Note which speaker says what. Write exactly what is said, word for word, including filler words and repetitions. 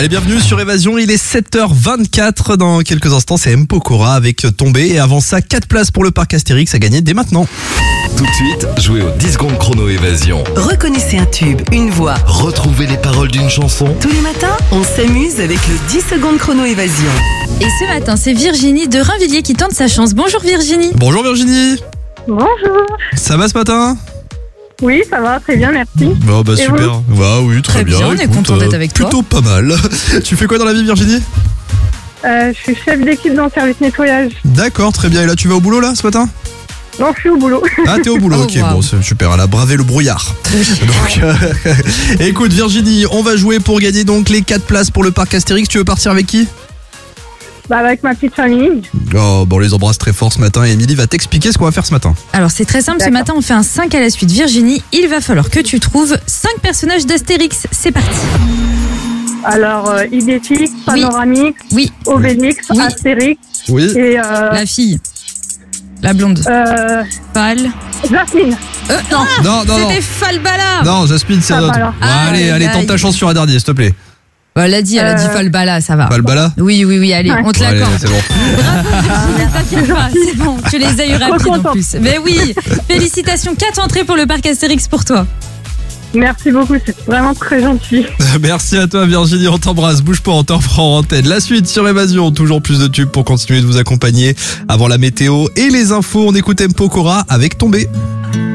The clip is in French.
Speaker 1: Allez, bienvenue sur Évasion, il est sept heures vingt-quatre. Dans quelques instants, c'est M. Pokora avec Tombé. Et avant ça, quatre places pour le parc Astérix à gagner dès maintenant.
Speaker 2: Tout de suite, jouez au dix secondes chrono Évasion.
Speaker 3: Reconnaissez un tube, une voix.
Speaker 2: Retrouvez les paroles d'une chanson.
Speaker 3: Tous les matins, on s'amuse avec le dix secondes chrono Évasion.
Speaker 4: Et ce matin, c'est Virginie de Rainvilliers qui tente sa chance. Bonjour Virginie.
Speaker 1: Bonjour Virginie.
Speaker 5: Bonjour.
Speaker 1: Ça va ce matin?
Speaker 5: Oui, ça va, très bien, merci.
Speaker 1: Bon bah
Speaker 5: Et
Speaker 1: super. Bah oui, très,
Speaker 4: Très bien, on est content d'être avec toi.
Speaker 1: Plutôt pas mal. Tu fais quoi dans la vie Virginie?
Speaker 5: Euh, je suis chef d'équipe dans le service nettoyage.
Speaker 1: D'accord, très bien. Et là, tu vas au boulot là ce matin?
Speaker 5: Non, je suis au boulot.
Speaker 1: Ah, t'es au boulot,
Speaker 4: Oh,
Speaker 1: ok,
Speaker 4: wow.
Speaker 1: bon, c'est super, elle a bravé le brouillard. Donc, euh, écoute Virginie, on va jouer pour gagner donc les quatre places pour le parc Astérix. Tu veux partir avec qui?
Speaker 5: Bah, avec ma petite famille.
Speaker 1: Oh, bon, on les embrasse très fort ce matin et Émilie va t'expliquer ce qu'on va faire ce matin.
Speaker 4: Alors c'est très simple, ce
Speaker 5: D'accord.
Speaker 4: matin on fait un cinq à la suite. Virginie, il va falloir que tu trouves cinq personnages d'Astérix. C'est parti.
Speaker 5: Alors, euh, Idéfix, Panoramix,
Speaker 4: Oui,
Speaker 5: Obélix,
Speaker 4: Oui.
Speaker 5: Astérix
Speaker 1: Oui.
Speaker 5: et euh,
Speaker 4: la fille. La blonde.
Speaker 5: euh,
Speaker 4: Pâle.
Speaker 5: Jasmine.
Speaker 4: Euh, non,
Speaker 1: Non, non, non.
Speaker 4: c'était Falbala.
Speaker 1: Non, Jasmine, c'est
Speaker 5: Ah,
Speaker 1: un autre.
Speaker 5: bah alors.
Speaker 1: Bon, allez,
Speaker 4: Aïe,
Speaker 1: allez, tente
Speaker 4: aïe.
Speaker 1: ta chance sur un dernier, s'il te plaît.
Speaker 4: Bah, elle a dit, elle a dit
Speaker 5: Euh.
Speaker 4: Falbala, ça va.
Speaker 1: Pas le bala?
Speaker 4: Oui, oui, oui, allez,
Speaker 5: Ouais.
Speaker 4: on te
Speaker 1: Bon, allez,
Speaker 4: l'accorde.
Speaker 1: c'est bon.
Speaker 4: T'inquiète pas, c'est bon, tu les as eu
Speaker 5: Trop
Speaker 4: rapides en
Speaker 5: contente.
Speaker 4: plus. Mais oui, félicitations, quatre entrées pour le parc Astérix pour toi.
Speaker 5: Merci beaucoup, c'est vraiment très gentil.
Speaker 1: Merci à toi Virginie, on t'embrasse, bouge pas, on t'en reprend en antenne. La suite sur Évasion, toujours plus de tubes pour continuer de vous accompagner avant la météo et les infos. On écoute M. Pokora avec Tombé.